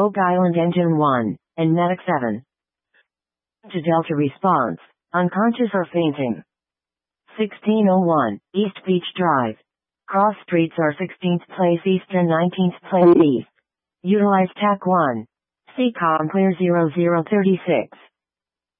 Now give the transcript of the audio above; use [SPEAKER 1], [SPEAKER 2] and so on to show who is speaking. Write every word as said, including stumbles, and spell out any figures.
[SPEAKER 1] Oak Island Engine one, and Medic seven. To Delta response, unconscious or fainting. sixteen oh one, East Beach Drive. Cross streets are sixteenth place east and nineteenth place east. Utilize T A C one. C COM clear zero zero three six.